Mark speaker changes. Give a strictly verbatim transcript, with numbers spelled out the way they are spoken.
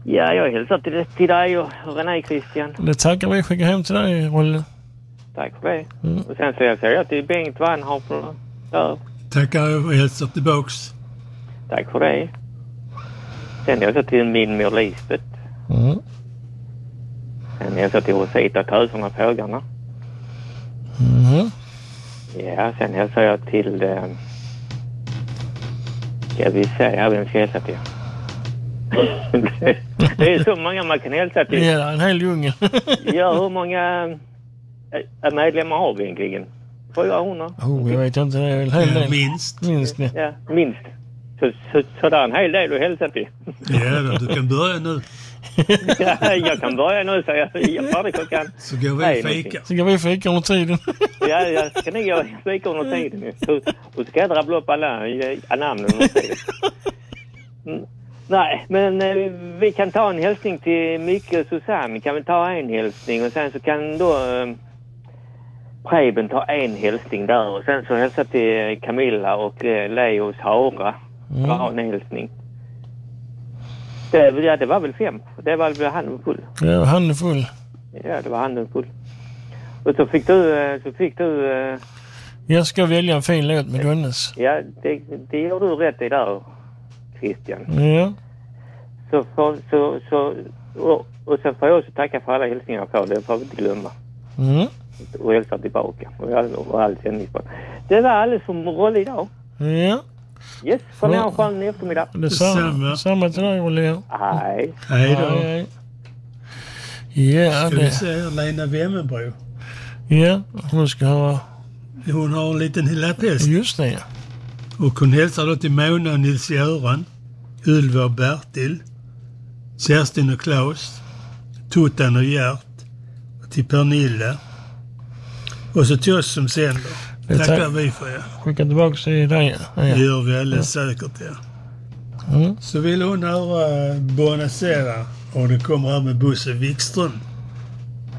Speaker 1: Ja, jag hälsar till, till dig och René Christian.
Speaker 2: Det tackar vi skickar hem till dig, Rolle.
Speaker 1: Tack för det. Mm. Och sen så jag säger jag till Bengt Wannhopper där.
Speaker 3: Tackar och hälsar tillbaks.
Speaker 1: Tack för det. Sen jag så till min mor Lisbeth.
Speaker 2: Mm.
Speaker 1: Sen jag så till Rosita Töserna Fågarna.
Speaker 2: Mm.
Speaker 1: Ja, sen hälsar jag till... Eh, ska vi säga vem ska jag hälsa till? Det är så många man kan hälsa till.
Speaker 2: Ja, en hel djungel.
Speaker 1: Ja, hur många äh, medlemmar har vi egentligen? fyrahundra?
Speaker 2: Oh, jag vet inte, det är väl hel del.
Speaker 3: Ja, minst.
Speaker 2: Minst, ja.
Speaker 1: Ja, minst. Så, så, så där är en hel del att hälsa till.
Speaker 3: Ja, då, du kan börja nu.
Speaker 1: Ja, jag kan börja nu, så jag är färdig klockan.
Speaker 3: Så går vi fika.
Speaker 2: Så går vi fika under tiden.
Speaker 1: Ja, jag ska nog gå fika under tiden. Så, och så ska jag drabbla upp alla, alla namn under tiden. Mm. Nej, men eh, vi kan ta en hälsning till Micke och Susanne. Kan vi ta en hälsning och sen så kan då eh, Preben ta en hälsning där. Och sen så hälsa till Camilla och eh, Leo och Sara. Mm. Ta en hälsning. Det, ja, det var väl fem. Det var väl handen full.
Speaker 2: Ja, handen full.
Speaker 1: Ja, det var handen full. Och så fick du... Eh, så fick du eh,
Speaker 2: jag ska välja en fin låt med Gunnes.
Speaker 1: Ja, det, det gör du rätt i där, Christian.
Speaker 2: Ja.
Speaker 1: Så, för, så, så och, och sen får jag också tacka för alla hälsningar jag får. Det får vi inte glömma.
Speaker 2: Mm.
Speaker 1: Och hälsa tillbaka. Och, all, och allt sändningsbart. Det var alldeles som roll idag.
Speaker 2: Ja.
Speaker 1: Yes, för ni har en skön eftermiddag.
Speaker 2: Detsamma. Samma till dig, Rolle.
Speaker 1: Hej.
Speaker 3: Hej då.
Speaker 2: Hej, hej. Ja,
Speaker 3: ska
Speaker 2: det...
Speaker 3: vi se Lena Wemmenbro.
Speaker 2: Ja, hon ska ha...
Speaker 3: Hon har en liten lapphäst.
Speaker 2: Just det, ja.
Speaker 3: Och hon hälsar då till Mona och Nils-Göran, Ylva och Bertil, Kerstin och Klaus, Tuttan och Gert, och till Pernilla. Och så till oss som sänder. Det tackar tack. vi för er.
Speaker 2: Skicka tillbaka till dig. Ja, ja.
Speaker 3: Det gör vi alldeles ja. säkert, ja. Mm. Så vill hon höra Bonacera och det kommer här med Bosse Wikström.